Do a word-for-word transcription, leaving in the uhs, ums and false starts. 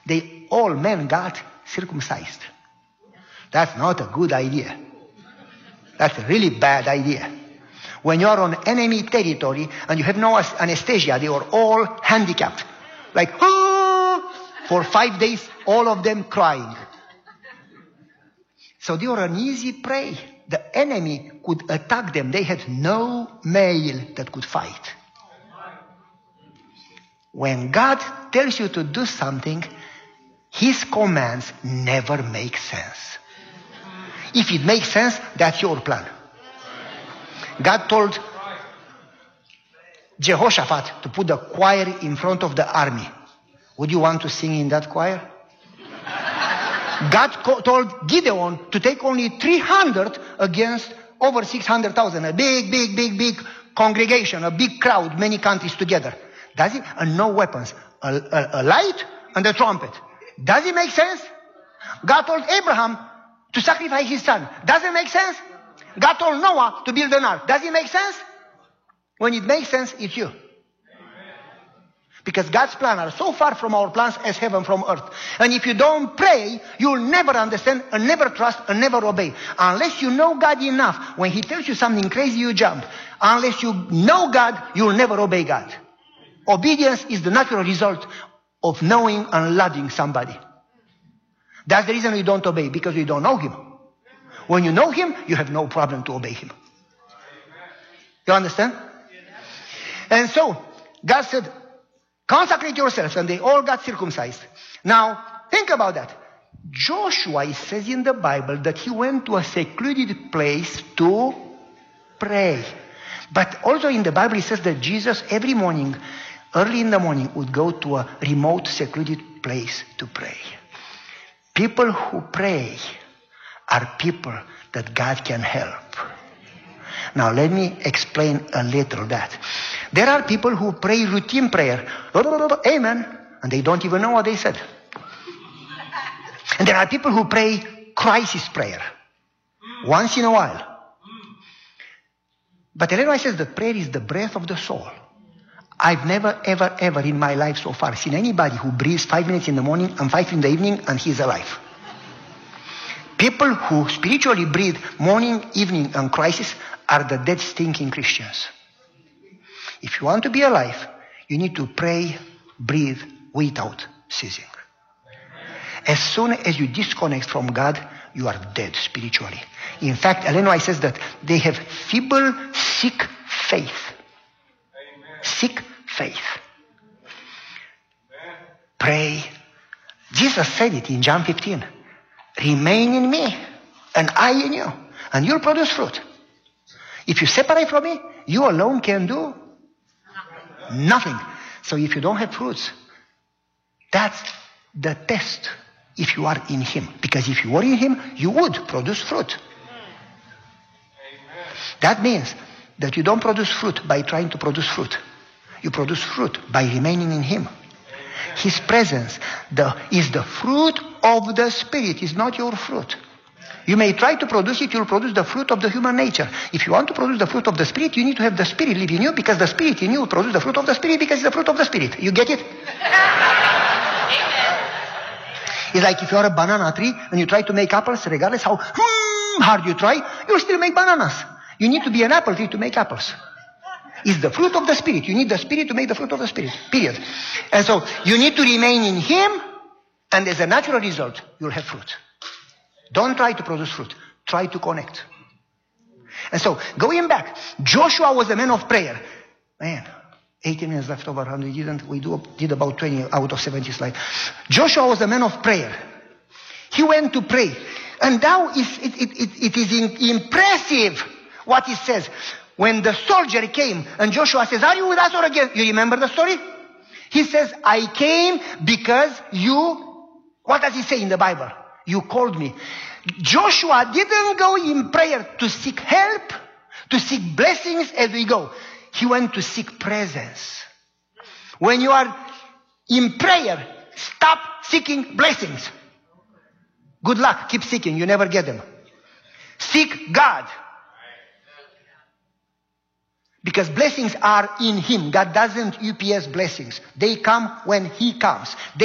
they all men got circumcised. That's not a good idea. That's a really bad idea. When you're on enemy territory and you have no anesthesia, they are all handicapped. Like, oh, for five days, all of them crying. So they were an easy prey. The enemy could attack them. They had no male that could fight. When God tells you to do something, His commands never make sense. If it makes sense, that's your plan. God told Jehoshaphat to put the choir in front of the army. Would you want to sing in that choir? God co- told Gideon to take only three hundred against over six hundred thousand. A big, big, big, big congregation, a big crowd, many countries together. Does it? And no weapons. A, a, a light and a trumpet. Does it make sense? God told Abraham to sacrifice his son. Does it make sense? God told Noah to build an ark. Does it make sense? When it makes sense, it's you. Because God's plans are so far from our plans as heaven from earth. And if you don't pray, you'll never understand and never trust and never obey. Unless you know God enough, when He tells you something crazy, you jump. Unless you know God, you'll never obey God. Obedience is the natural result of knowing and loving somebody. That's the reason we don't obey, because we don't know Him. When you know Him, you have no problem to obey Him. You understand? And so, God said, consecrate yourselves, and they all got circumcised. Now, think about that. Joshua, it says in the Bible that he went to a secluded place to pray. But also in the Bible, it says that Jesus every morning, early in the morning, would go to a remote, secluded place to pray. People who pray are people that God can help. Now, let me explain a little that. There are people who pray routine prayer. Amen. And they don't even know what they said. And there are people who pray crisis prayer. Once in a while. But Ellen White says that prayer is the breath of the soul. I've never, ever, ever in my life so far seen anybody who breathes five minutes in the morning and five in the evening and he's alive. People who spiritually breathe morning, evening, and crisis are the dead, stinking Christians. If you want to be alive, you need to pray, breathe without ceasing. As soon as you disconnect from God, you are dead spiritually. In fact, Ellen White says that they have feeble, sick faith. Sick faith. Pray. Jesus said it in John fifteen. Remain in me, and I in you, and you'll produce fruit. If you separate from me, you alone can do nothing. So if you don't have fruits, that's the test if you are in Him. Because if you were in Him, you would produce fruit. That means that you don't produce fruit by trying to produce fruit. You produce fruit by remaining in Him. His presence the, is the fruit of the Spirit. It's not your fruit. You may try to produce it, you'll produce the fruit of the human nature. If you want to produce the fruit of the Spirit, you need to have the Spirit live in you, because the Spirit in you will produce the fruit of the Spirit, because it's the fruit of the Spirit. You get it? It's like if you're a banana tree and you try to make apples, regardless how hmm, hard you try, you'll still make bananas. You need to be an apple tree to make apples. It's the fruit of the Spirit. You need the Spirit to make the fruit of the Spirit. Period. And so you need to remain in Him, and as a natural result, you'll have fruit. Don't try to produce fruit. Try to connect. And so, going back, Joshua was a man of prayer. Man, eighteen minutes left over, and we didn't, we do, did about twenty out of seventy slides. Joshua was a man of prayer. He went to pray. And now it's, it, it, it, it is in, impressive what it says. When the soldier came and Joshua says, are you with us or against? You remember the story? He says, I came because you, what does he say in the Bible? You called me. Joshua didn't go in prayer to seek help, to seek blessings as we go. He went to seek presence. When you are in prayer, stop seeking blessings. Good luck. Keep seeking. You never get them. Seek God. Because blessings are in Him. God doesn't U P S blessings. They come when He comes. They